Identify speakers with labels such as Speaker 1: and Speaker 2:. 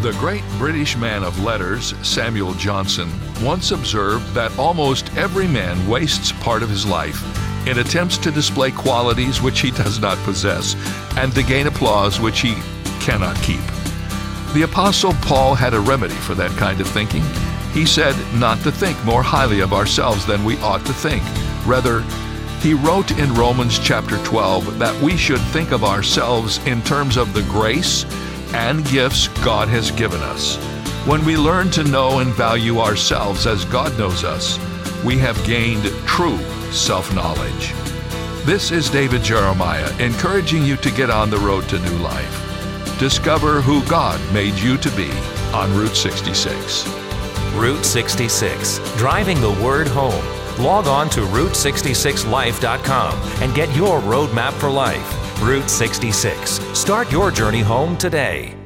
Speaker 1: The great British man of letters, Samuel Johnson, once observed that almost every man wastes part of his life in attempts to display qualities which he does not possess and to gain applause which he cannot keep. The Apostle Paul had a remedy for that kind of thinking. He said not to think more highly of ourselves than we ought to think. Rather, he wrote in Romans chapter 12 that we should think of ourselves in terms of the grace and gifts God has given us. When we learn to know and value ourselves as God knows us, we have gained true self-knowledge. This is David Jeremiah encouraging you to get on the road to new life. Discover who God made you to be on Route 66.
Speaker 2: Route 66, driving the word home. Log on to Route66Life.com and get your roadmap for life. Route 66. Start your journey home today.